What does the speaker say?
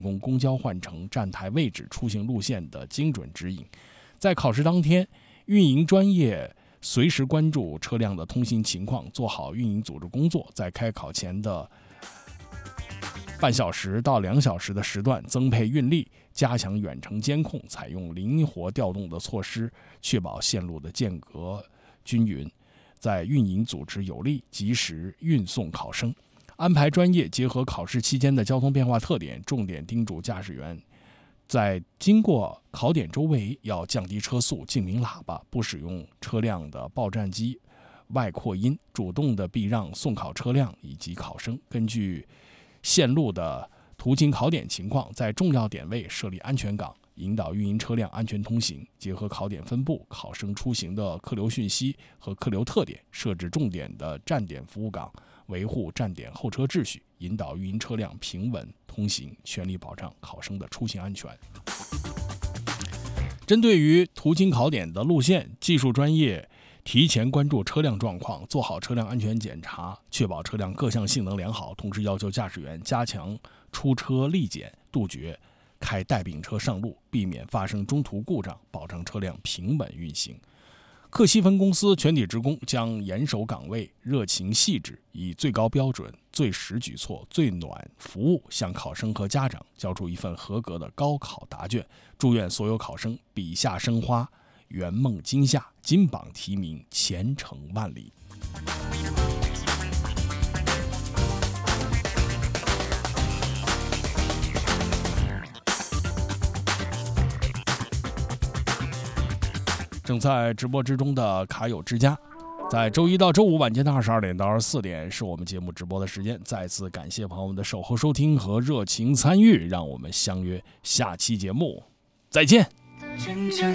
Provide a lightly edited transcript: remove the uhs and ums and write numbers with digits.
供公交换乘、站台位置、出行路线的精准指引。在考试当天，运营专业随时关注车辆的通行情况，做好运营组织工作，在开考前的半小时到2小时的时段增配运力，加强远程监控，采用灵活调动的措施，确保线路的间隔均匀，在运营组织有力，及时运送考生。安排专业结合考试期间的交通变化特点，重点叮嘱驾驶员在经过考点周围要降低车速，静鸣喇叭，不使用车辆的报站机外扩音，主动的避让送考车辆以及考生。根据线路的途经考点情况，在重要点位设立安全岗，引导运营车辆安全通行。结合考点分布、考生出行的客流讯息和客流特点，设置重点的站点服务岗，维护站点候车秩序，引导运营车辆平稳通行，全力保障考生的出行安全。针对于途经考点的路线，技术专业提前关注车辆状况，做好车辆安全检查，确保车辆各项性能良好。同时要求驾驶员加强出车力检，杜绝开带病车上路，避免发生中途故障，保障车辆平稳运行。克西分公司全体职工将严守岗位，热情细致，以最高标准、最实举措、最暖服务向考生和家长交出一份合格的高考答卷。祝愿所有考生笔下生花，圆梦今夏，金榜题名，前程万里。正在直播之中的卡友之家，在周一到周五晚间的22点到24点是我们节目直播的时间。再次感谢朋友们的守候收听和热情参与，让我们相约下期节目再见。